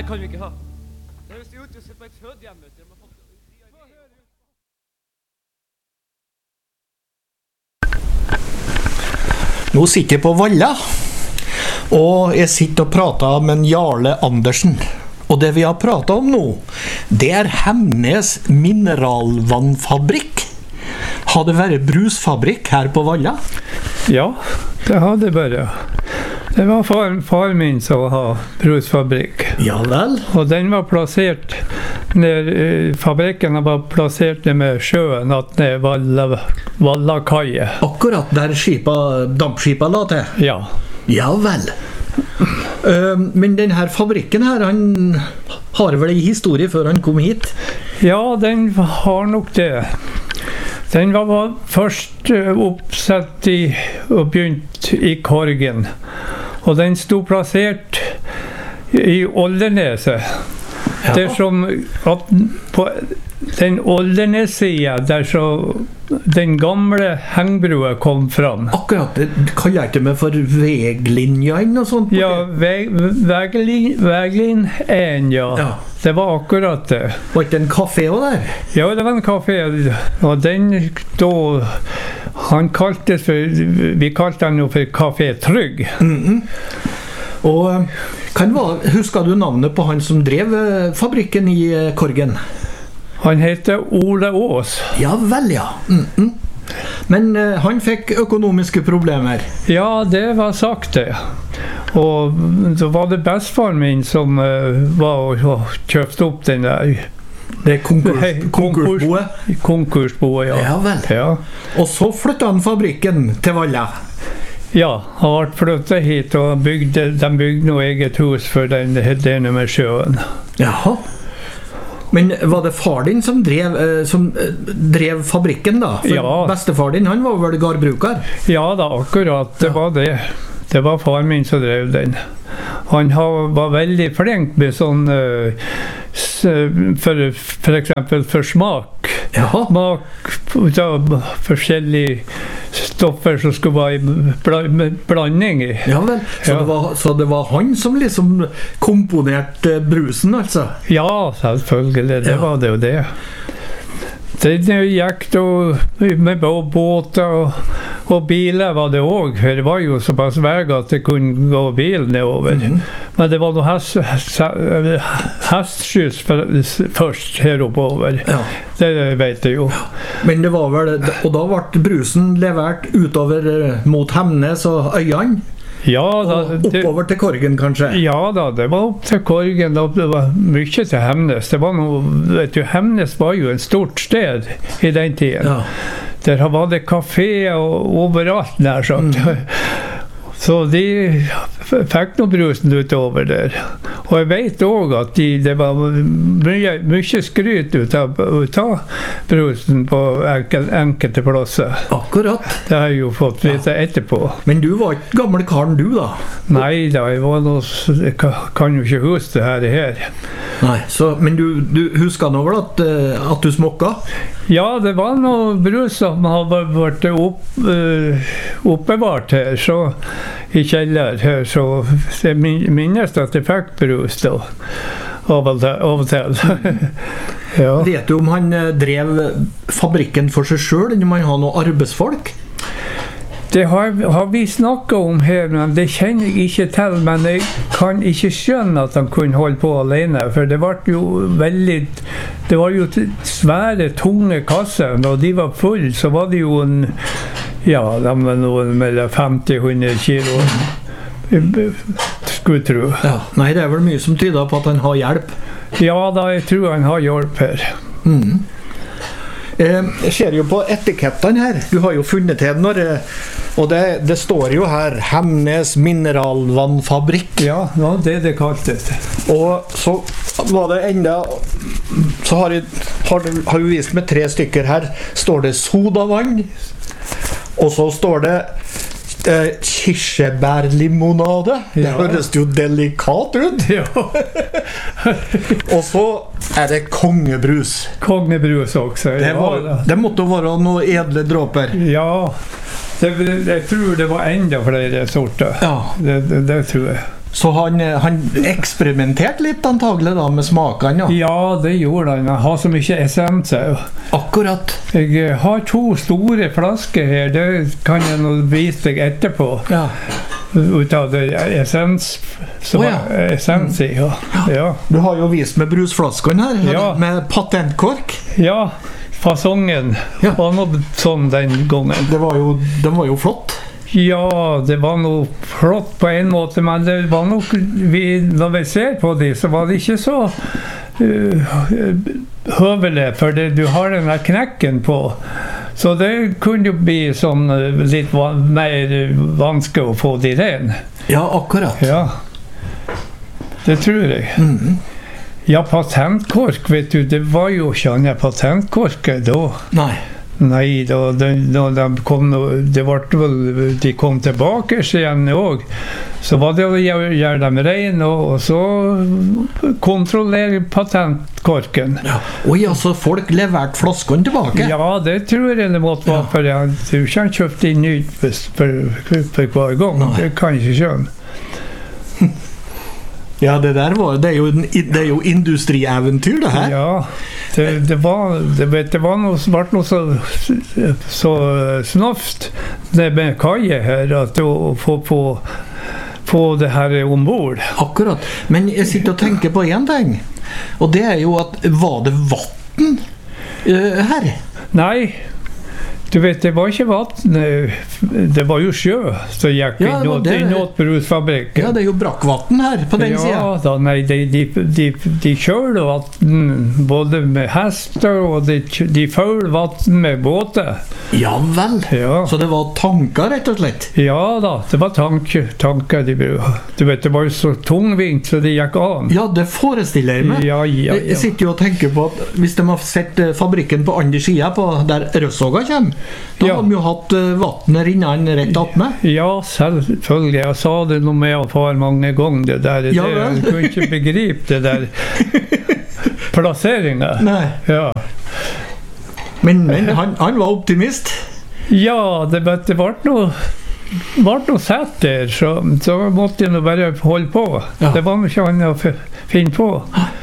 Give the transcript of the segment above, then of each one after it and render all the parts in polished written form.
her kan vi ikke ha. Det høres ut til å se på et fødehjem. Nå sitter jeg på Valla, og jeg sitter og prater med en Jarle Andersen. Og det vi har pratet om nå, det er Hemnes mineralvannfabrikk. Har det vært brusfabrikk her på Valla? Ja, det hadde det bare. Det var far min som har brusfabrikk. Ja vel. Og den var plassert fabrikken var plassert ned med sjøen, at ned Vallakaie. Akkurat der dampskipa la til? Ja. Ja vel. Men denne fabrikken her, han har vel en historie før han kom hit? Ja, den har nok det. Den var først oppsatt og begynt i Korgen. Og den stod plassert i Olderneset. Ja. Det er som at på den Oldernes-siden, der så den gamle hengbrua kom fram. Akkurat, det kaller jeg ikke meg for veglinjen og sånt? Ja, veglin 1, ja. Det var akkurat det. Var ikke en kafé også der? Ja, det var en kafé. Og den da, vi kalte den jo for Kafé Trygg. Og husker du navnet på han som drev fabrikken i Korgen? Han heter Ole Ås. Ja vel, ja. Men han fikk økonomiske problemer? Ja, det var sagt det. Og så var det bestefaren min som var og kjøpte opp den der. Det konkursboet? Konkursboet, ja. Ja vel. Ja. Og så flyttet han fabrikken til Valla? Ja, han ble flyttet hit, og de bygde noe eget hus for den med sjøen. Jaha. Men var det far din som drev fabrikken da? For ja. Bestefar din, han var vel gårdbruker? Ja da, akkurat. Det var det. Det var far min som drev den. Han var veldig flink med sånn, for eksempel for smak. Jaha. Smak av forskjellige stoffer som skulle være i blanding i. Ja vel, så det var han som liksom komponerte brusen, altså? Ja, selvfølgelig, det var det jo det. Det gikk da med båter og biler var det også, for det var jo såpass vei at det kunne gå bil nedover. Men det var noe hestskyss først her oppover. Ja. Det vet jeg jo. Men det var vel, og da ble brusen levert utover mot Hemnes og Øyene? Ja, da, oppover til Korgen kanskje? Ja da, det var opp til Korgen. Det var mye til Hemnes. Det var noe, vet du, Hemnes var jo en stort sted i den tiden. Ja. Der var det kafé overalt nær sagt. Så de fikk noe brusen utover der. Og jeg vet også at det var mye skryt ut av brusen på enkelte plasser. Akkurat. Det har jeg jo fått vite etterpå. Men du var ikke gamle karen du da? Nei da, jeg kan jo ikke huske det her. Nei, men du husker nå vel at du smokka? Ja, det var noe brus som hadde vært oppbevart her, så i kjeller her, så jeg minnes at jeg fikk brus da, av og til. Ja. Vet du om han drev fabrikken for seg selv, eller om han har noen arbeidsfolk? Det har vi snakket om her, men det kjenner jeg ikke til, men jeg kan ikke skjønne at han kunne holde på alene, for det var jo svære, tunge kasser, og de var full, så var det jo de var noen mellom 50-100 kilo, skulle jeg tro. Ja. Nei, det er vel mye som tyder på at han har hjelp? Ja da, jeg tror han har hjelp her. Jeg ser jo på etikettene her. Du har jo funnet til når og det står jo her Hemnes mineralvannfabrikk. Ja, det kaltes. Og så var det enda så har du vist med 3 stykker her. Står det sodavann, og så står det kirsebærlimonade. Det høres jo delikat ut. Ja. Og så er det kongebrus. Kongebrus også. Det måtte være noen edle dråper. Ja, jeg tror det var enda flere sorter. Ja. Det tror jeg. Så han eksperimenterte litt antagelig da med smakene, ja. Ja, det gjorde han. Han har så mye essens. Akkurat. Jeg har 2 store flasker her, det kan jeg nå vise deg etterpå. Ja. Ut av det essens som essens i, ja. Du har jo vist med brusflaskene her, Ja. med patentkork. Ja, fasongen var noe sånn den gangen. Den var jo flott. Ja, det var noe flott på en måte, men det var nok, når vi ser på det, så var det ikke så høvelig, for du har den der knekken på. Så det kunne jo bli sånn litt mer vanskelig å få de ren. Ja, akkurat. Ja, det tror jeg. Ja, patentkork, vet du, det var jo ikke annet patentkork da. Nei, da de kom, de kom tilbake igjen også. Så var det å gjøre dem ren, og så kontrollere patentkorken. Ja. Oi, altså folk leverte flaskene tilbake? Ja, det tror jeg det måtte være, for jeg tror ikke han kjøpte inn nytt for hver gang. Nei. Det kan jeg ikke skjønne. Ja, det er jo industrieventyr, det her. Ja, det var noe så snøft det med Kaje her, at å få det her ombord. Akkurat. Men jeg sitter og tenker på en ting, og det er jo at, var det vatten her? Nei. Du vet, det var ikke vatten, det var jo sjø, så gikk innåt brusfabrikken. Ja, det er jo brakkvatten her på den siden. Ja, da, nei, de kjøler vatten, både med hester, og de føler vatten med båter. Ja vel, så det var tanker rett og slett? Ja da, det var tanker de brukte. Du vet, det var jo så tungvint, så det gikk an. Ja, det forestiller jeg meg. Ja. Jeg sitter jo og tenker på at hvis de har sett fabrikken på andre siden på der Røssåga kommer, da har de jo hatt vattnet rinnende rett attmed. Ja, selvfølgelig. Jeg sa det noe med å far mange ganger, det der. Jeg kunne ikke begripe det der plasseringen. Nei. Ja. Men han var optimist? Ja, det ble noe sett der, så måtte jeg nå bare holde på. Ja. Det var noe ikke annet å finne på.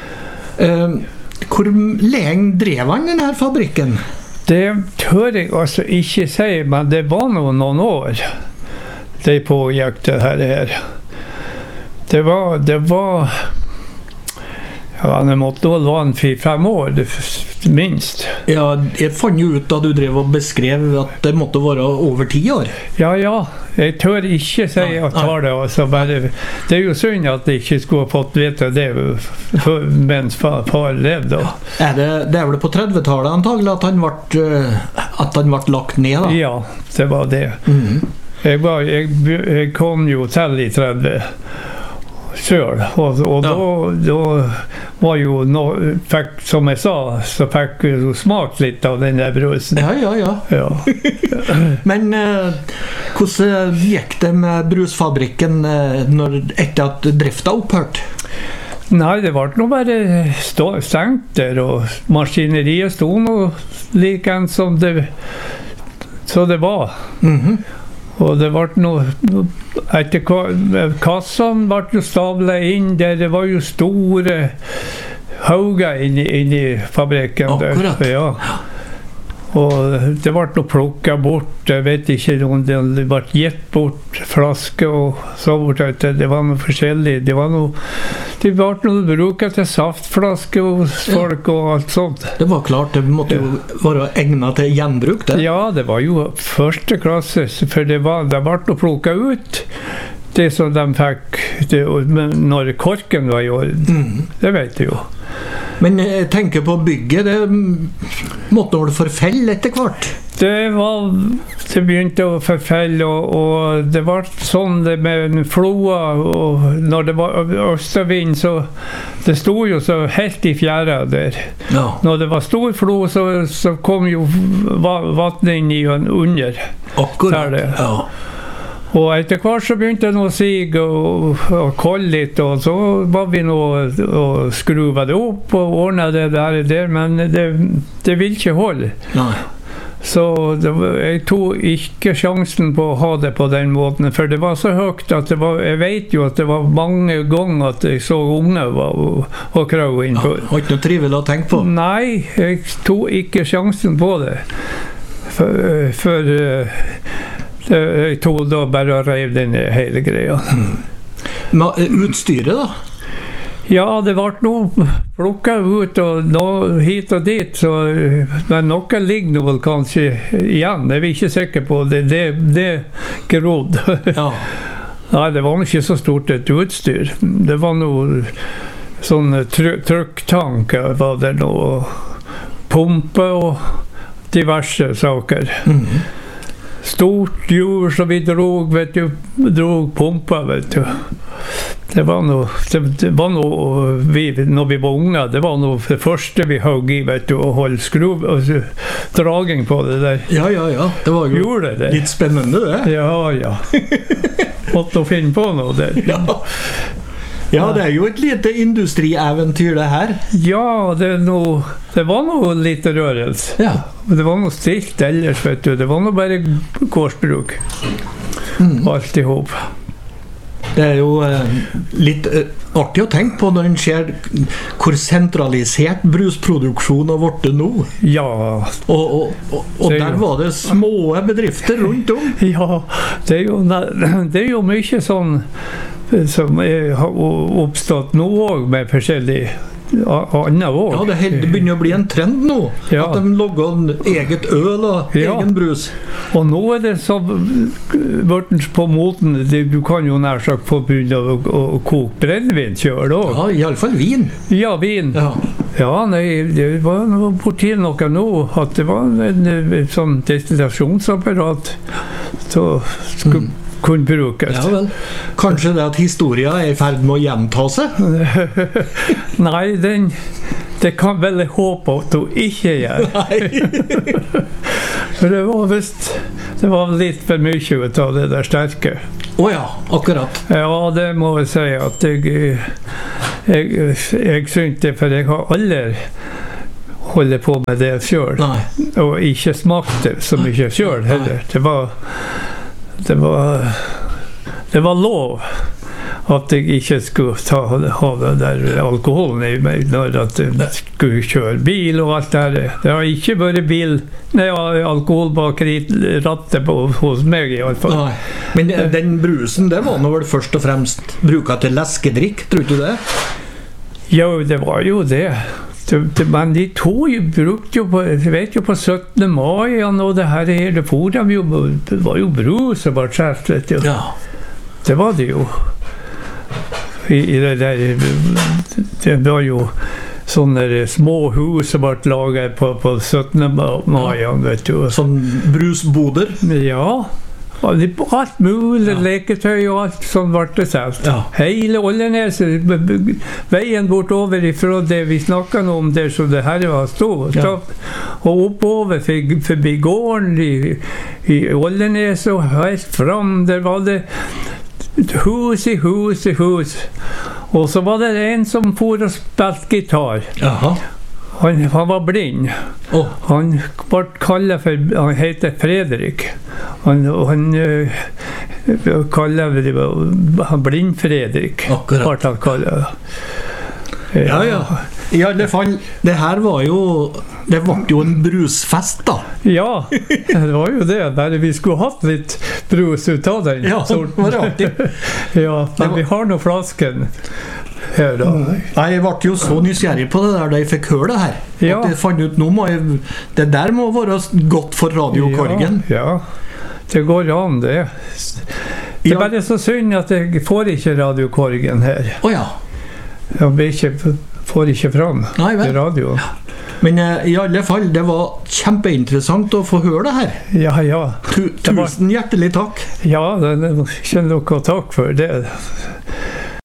Hvor lenge drev han denne fabrikken? Det tør jeg altså ikke si, men det var noen år det pågikk det her. Det var ja, det måtte vel være 4-5 år, minst. Ja, jeg fant jo ut da du drev og beskrev at det måtte være over 10 år. Ja, jeg tør ikke si at det var det, altså, bare, det er jo synd at jeg ikke skulle ha fått vite det mens far levde. Ja. Det er vel på 30-tallet antagelig at han ble lagt ned da? Ja, det var det. Jeg kom jo til i 30 selv, og da var jo som jeg sa, så fikk vi smakt litt av den der brusen. Ja. Men hvordan gikk det med brusfabrikken etter at drifta opphørt? Nei, det ble noe bare stengt der, og maskineriet stod noe like som det var. Og det ble noe etter kassen ble jo stablet inn der, det var jo store hauger inn i fabrikken. Akkurat. Der. Ja. Og det ble noe plukket bort, jeg vet ikke om det ble gitt bort flasker og så bort, det var noe forskjellig. Det ble noe bruket til saftflasker hos folk og alt sånt. Det var klart, det måtte jo være egnet til gjenbruk det. Ja, det var jo første klasse, for det ble noe plukket ut. Det som de fikk når korken var i orden, det vet du jo. Men jeg tenker på bygget, det måtte vel forfelle etter hvert? Det begynte å forfelle, og det var sånn det med floa, og når det var østavind, så det stod jo så helt i fjæra der. Ja. Når det var stor flo, så kom jo vattnet inn i under. Akkurat, ja. Og etter hvert så begynte det å sige og kolde litt, og så var vi nå og skruva det opp og ordnet det der, men det vil ikke holde. Nei. Så jeg tog ikke sjansen på å ha det på den måten, for det var så høyt at jeg vet jo at det var mange ganger at jeg så unger var krav inn på. Har ikke noe trivelig å tenke på? Nei, jeg tog ikke sjansen på det. For jeg tog da bare og rev den hele greia. Men utstyret da? Ja, det var noe plukket ut og noe hit og dit, men noe ligger nå vel kanskje igjen. Jeg er ikke sikker på det. Det grodd. Ja. Nei, det var ikke så stort et utstyr. Det var noe sånn trykktank, var det noe pumpe og diverse saker. Stort hjul som vi drog pumpa, vet du. Det var noe når vi var unge, det var noe det første vi høgg i, vet du, å holde skruv og draging på det der. Ja, det var jo litt spennende det. Ja. Måtte å finne på noe der. Ja, det er jo et lite industrieventyr det her. Ja, det var noe lite rørelse. Ja. Det var noe stilt ellers, vet du. Det var noe bare gårdsbruk. Alt i hop. Det er jo litt artig å tenke på når en ser hvor sentralisert brusproduksjon har vært nå. Ja. Og der var det små bedrifter rundt om. Ja, det er jo mye sånn som har oppstått nå også med forskjellige andre også. Ja, det begynner å bli en trend nå. Ja. At de lager eget øl og egen brus. Og nå er det så på moten, du kan jo nær sagt få begynne å koke brennevin selv også. Ja, i alle fall vin. Ja, vin. Ja, nei, det var borti noe nå at det var en sånn destillasjonsapparat som skulle kunne brukes. Ja vel. Kanskje det at historien er i ferd med å gjenta seg? Nei, det kan vel jeg håpe at hun ikke gjør. For det var litt for mye ut av det der sterke. Ja, akkurat. Ja, det må jeg si at jeg synes det, for jeg har aldri holdt på med det selv. Og ikke smakt det så mye selv heller. Det var lov at jeg ikke skulle ha det der alkoholen i meg når jeg skulle kjøre bil og alt det her. Det har ikke vært alkohol bak rattet hos meg i alle fall. Men den brusen, det var nå vel først og fremst bruket til leskedrikk, tror du det? Ja, det var jo det. Men de brukte jo på, jeg vet jo på 17. mai og det her, det var jo brus og bare skjert, vet du. Ja. Det var det jo. I det der, det var jo sånne små hus som ble laget på 17. mai, vet du. Sånn brusboder? Ja. Alt mulig, leketøy og alt sånn ble det selv. Hele Ollenes, veien bortover ifra det vi snakket om der som det her var stått, og oppover forbi gården i Ollenes og helt fram, der var det hus i hus i hus. Og så var det en som for og spilte gitar. Han var blind. Han ble kallet for, han heter Fredrik. Han kallet han blind Fredrik. Akkurat. Han kallet. Ja. I alle fall, det her var jo, det ble jo en brusfest da. Ja, det var jo det. Bare vi skulle hatt litt brus ut av den. Ja, det var artig. Ja, men vi har noen flasken her da. Jeg ble jo så nysgjerrig på det der da jeg fikk høre det her. At jeg fant ut, det der må være godt for radiokorgen. Ja, det går an det. Det er bare så synd at jeg får ikke radiokorgen her. Jeg får ikke fram i radio. Men i alle fall, det var kjempeinteressant å få høre det her. Ja. Tusen hjertelig takk. Ja, det er ikke noe takk for det.